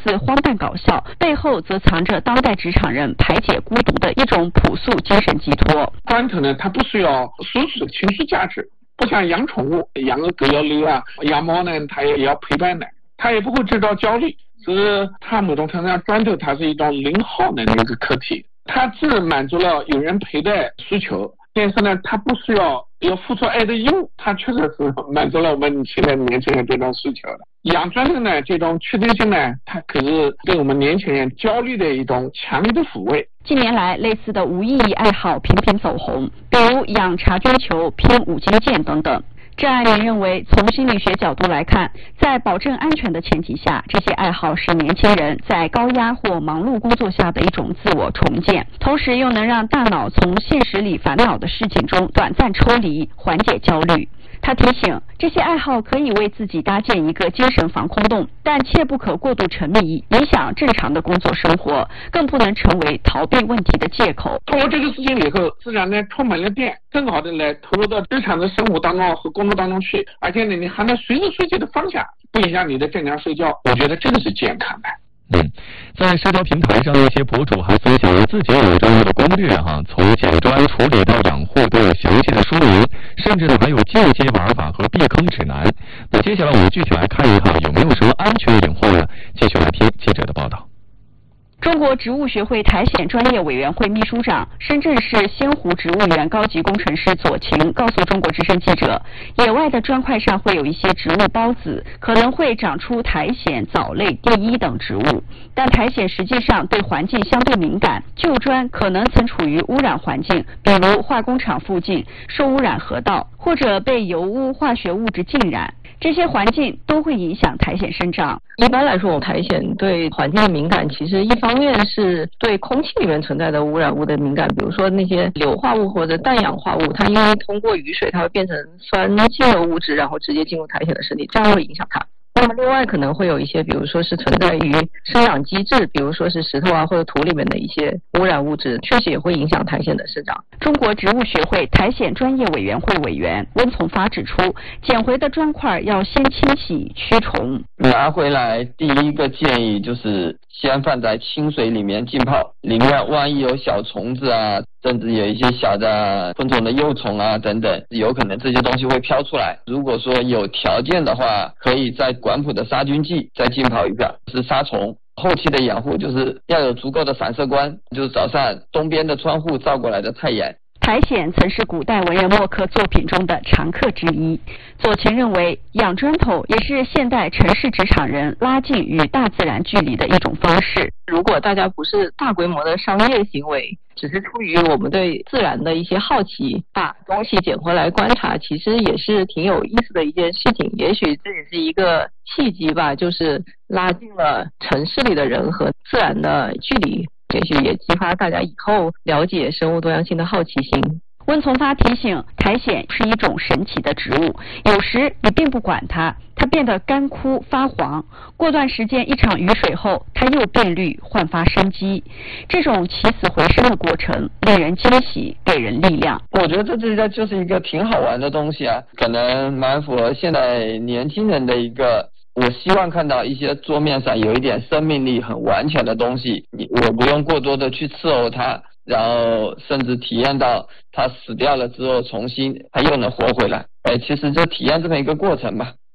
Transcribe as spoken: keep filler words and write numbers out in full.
似荒诞搞笑，背后则藏着当代职场人排解孤独的一种朴素精神寄托。 砖头呢，它不需要输出情绪价值，不像养宠物，养个狗要遛啊，养猫呢，它也要陪伴的，它也不会制造焦虑。只是它某种程度上，砖头它是一种零耗能的一个客体，它自满足了有人陪的需求，但是呢，它不需要要付出爱的义务，它确实是满足了我们现在年轻人这种需求的。养砖头呢，这种确定性呢，它可是对我们年轻人焦虑的一种强烈的抚慰。 近年来，类似的无意义爱好频频走红，比如养茶绢球、拼五金件等等。郑爱民认为，从心理学角度来看，在保证安全的前提下，这些爱好是年轻人在高压或忙碌工作下的一种自我重建，同时又能让大脑从现实里烦恼的事情中短暂抽离，缓解焦虑。他提醒，这些爱好可以为自己搭建一个精神防空洞，但切不可过度沉迷，影响正常的工作生活，更不能成为逃避问题的借口。 通过这个事情以后，自然呢充满了电，更好的来投入到日常的生活当中和工作当中去，而且呢，你还能随时随地的放下，不影响你的正常睡觉。我觉得这个是健康的。 嗯，在社交平台上，一些博主还分享了自己有专业的攻略哈，从捡砖处理到养护都有详细的说明，甚至呢还有间接玩法和避坑指南。那接下来我们具体来看一看有没有什么安全隐患呢？继续来听记者的报道。 中国植物学会苔藓专业委员会秘书长、深圳市仙湖植物园高级工程师左晴告诉中国之声记者，野外的砖块上会有一些植物孢子，可能会长出苔藓、藻类、地衣等植物，但苔藓实际上对环境相对敏感，旧砖可能曾处于污染环境，比如化工厂附近、受污染河道，或者被油污、化学物质浸染。这些环境都会影响苔藓生长。 一般来说，我们苔藓对环境的敏感，其实一方面是对空气里面存在的污染物的敏感，比如说那些硫化物或者氮氧化物，它因为通过雨水，它会变成酸性的物质，然后直接进入苔藓的身体，这样会影响它。那么另外可能会有一些，比如说是存在于生长机制，比如说是石头啊或者土里面的一些污染物质，确实也会影响苔藓的生长。 中国植物学会苔藓专业委员会委员温从发指出，捡回的砖块要先清洗驱虫。 拿回来第一个建议就是先放在清水里面浸泡，里面万一有小虫子啊，甚至有一些小的昆虫的幼虫啊等等，有可能这些东西会飘出来。如果说有条件的话，可以在管谱的杀菌剂再浸泡一下，是杀虫。后期的养护就是要有足够的反射光，就是早上东边的窗户照过来的太阳。 苔藓曾是古代文人墨客作品中的常客之一。左晴认为，养砖头也是现代城市职场人拉近与大自然距离的一种方式。 如果大家不是大规模的商业行为，只是出于我们对自然的一些好奇，把东西捡回来观察，其实也是挺有意思的一件事情。也许这也是一个契机吧，就是拉近了城市里的人和自然的距离，也许也激发大家以后了解生物多样性的好奇心。 温从发提醒，苔藓是一种神奇的植物，有时你并不管它，它变得干枯发黄，过段时间一场雨水后，它又变绿焕发生机。这种起死回生的过程令人惊喜，给人力量。 我觉得这这就是一个挺好玩的东西啊，可能蛮符合现在年轻人的一个，我希望看到一些桌面上有一点生命力很完全的东西，你我不用过多的去伺候它，然后甚至体验到它死掉了之后重新它又能活回来。哎，其实就体验这么一个过程吧。